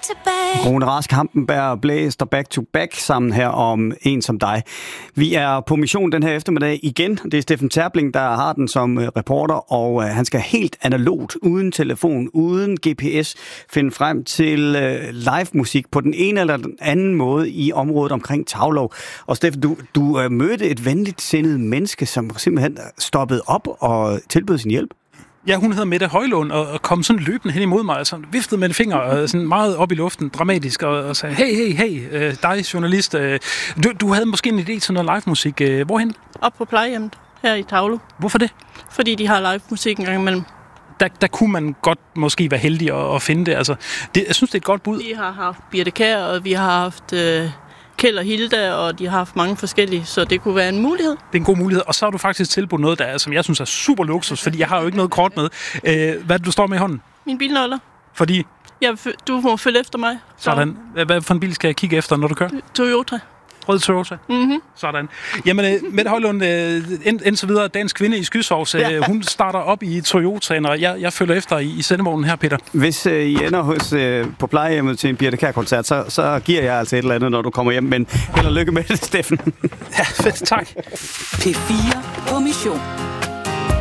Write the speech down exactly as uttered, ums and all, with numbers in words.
to back. Rune Rask, Hampenberg og Blæst og Back to Back sammen her om En som dig. Vi er på mission den her eftermiddag igen. Det er Steffen Terpling, der har den som reporter, og han skal helt analogt, uden telefon, uden G P S, finde frem til live musik på den ene eller den anden måde i området omkring Taulov. Og Steffen, du, du mødte et venligt sindet menneske, som simpelthen stoppede op og tilbød sin hjælp. Ja, hun hedder Mette Højlund, og, og kom sådan løbende hen imod mig, og sådan viftede med en finger, og sådan meget op i luften, dramatisk, og, og sagde, hey, hey, hey, øh, dig journalist, øh, du, du havde måske en idé til noget live-musik. Øh, hvorhen? Op på plejehjemmet, her i Taulov. Hvorfor det? Fordi de har live-musik en gang imellem. Der, der kunne man godt måske være heldig at, at finde det. Altså, det. Jeg synes, det er et godt bud. Vi har haft Birte Kjær, og vi har haft øh, Kjeld og Hilda, og de har haft mange forskellige, så det kunne være en mulighed. Det er en god mulighed, og så har du faktisk tilbudt noget, der er, som jeg synes er super luksus, fordi jeg har jo ikke noget kort med. Øh, hvad er det, du står med i hånden? Min bilnøgler. Fordi? Ja, du må følge efter mig. Så. Sådan. Hvad for en bil skal jeg kigge efter, når du kører? Toyota. Rød Toyota. Mhm. Sådan. Jamen, Mette Højlund, indtil videre, dansk kvinde i Skysovs, ja. Hun starter op i Toyotaen, og jeg, jeg følger efter i, i sendevognen her, Peter. Hvis øh, I ender hos, øh, på plejehjemmet til en Birte Kjær-koncert, så, så giver jeg altså et eller andet, når du kommer hjem, men held og lykke med det, Steffen. Ja, fedt, tak. P fire på mission.